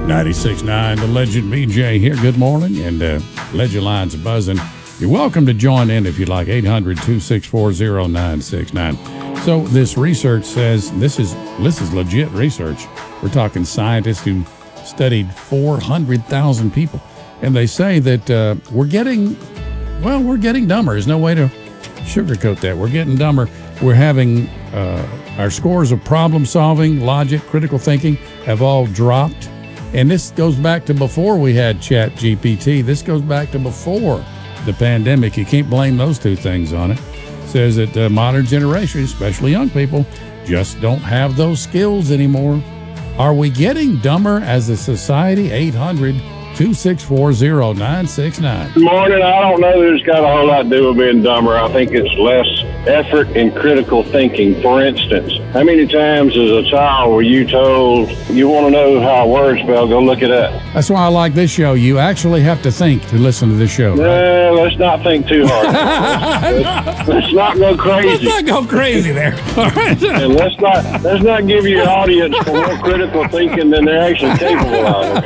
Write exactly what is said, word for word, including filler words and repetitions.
ninety-six point nine, the Legend B J here. Good morning, and uh, Legend Line's buzzing. You're welcome to join in if you'd like, eight hundred, two six four, zero nine six nine. So this research says, this is this is legit research. We're talking scientists who studied four hundred thousand people. And they say that uh, we're getting, well, we're getting dumber. There's no way to sugarcoat that. We're getting dumber. We're having uh, our scores of problem solving, logic, critical thinking have all dropped. And this goes back to before we had Chat G P T. This goes back to before the pandemic. You can't blame those two things on it. Says that the modern generation, especially young people, just don't have those skills anymore. Are we getting dumber as a society? eight hundred, two six four, zero nine six nine. Good morning. I don't know that it's got a whole lot to do with being dumber. I think it's less effort in critical thinking. For instance, how many times as a child were you told you want to know how a word spell? Go look it up. That's why I like this show. You actually have to think to listen to this show. Right? No, let's not think too hard. let's, let's not go crazy. Let's not go crazy there. All right. And let's not let's not give your audience for more critical thinking than they're actually capable of.